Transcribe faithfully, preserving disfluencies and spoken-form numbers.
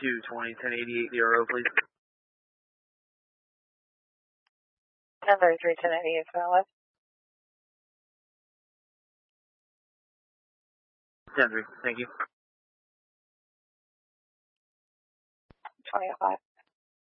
two twenty, ten eighty-eight zero, please. ten thirty-three, ten eighty-eight, valid. ten three, thank you. twenty oh five.